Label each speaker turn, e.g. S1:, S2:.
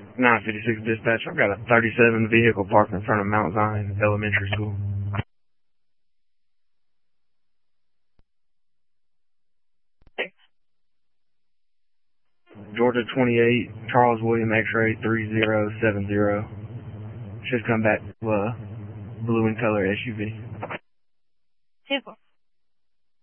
S1: 956 dispatch. I've got a 37 vehicle parked in front of Mount Zion Elementary School. Georgia 28, Charles William X-ray 3070. Should come back blue and color SUV.
S2: 2-4.